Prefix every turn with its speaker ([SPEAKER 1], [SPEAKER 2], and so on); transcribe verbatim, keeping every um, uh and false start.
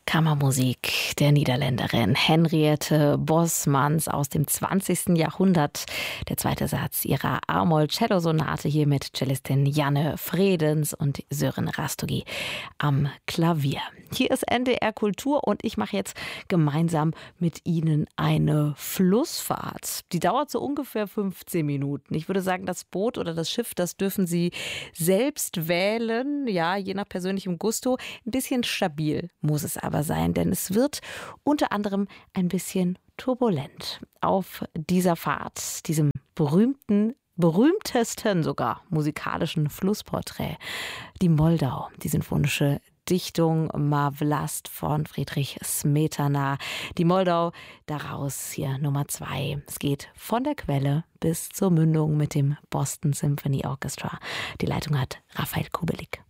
[SPEAKER 1] Kammermusik der Niederländerin Henriette Bosmans aus dem zwanzigsten Jahrhundert. Der zweite Satz ihrer A-Moll-Cello-Sonate hier mit Cellistin Janne Vredens und Sören Rastogi am Klavier. Hier ist N D R Kultur und ich mache jetzt gemeinsam mit Ihnen eine Flussfahrt. Die dauert so ungefähr fünfzehn Minuten. Ich würde sagen, das Boot oder das Schiff, das dürfen Sie selbst wählen, ja, je nach persönlichem Gusto. Ein bisschen stabil muss es aber sein, denn es wird unter anderem ein bisschen turbulent auf dieser Fahrt, diesem berühmten, berühmtesten sogar musikalischen Flussporträt, die Moldau, die sinfonische Dichtung Má vlast von Friedrich Smetana. Die Moldau, daraus hier Nummer zwei. Es geht von der Quelle bis zur Mündung mit dem Boston Symphony Orchestra. Die Leitung hat Raphael Kubelik.